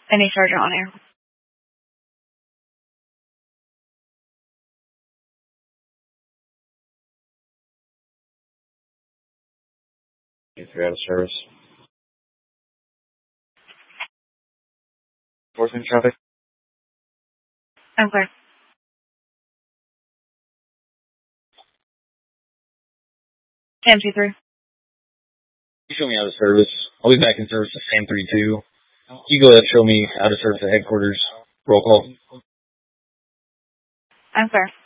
Any sergeant on air. If you're out of service. Enforcement traffic. I'm clear. KM23. You show me out of service. I'll be back in service at Sam 32. You go ahead and show me out of service at headquarters. Roll call. I'm clear.